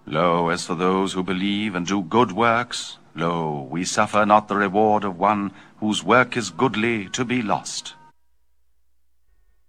Lo, as for those who believe and do good works, lo, we suffer not the reward of one whose work is goodly to be lost.